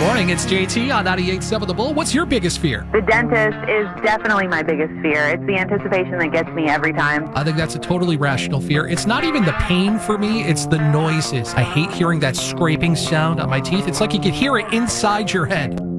morning. It's JT on 98.7 The Bull. What's your biggest fear? The dentist is definitely my biggest fear. It's the anticipation that gets me every time. I think that's a totally rational fear. It's not even the pain for me, it's the noises. I hate hearing that scraping sound on my teeth. It's like you could hear it inside your head.